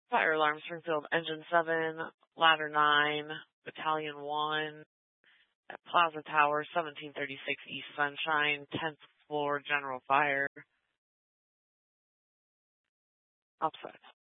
Fire alarm, Springfield, Engine 7, Ladder 9, Battalion 1, at Plaza Tower, 1736 East Sunshine, 10th floor, general fire. Upside.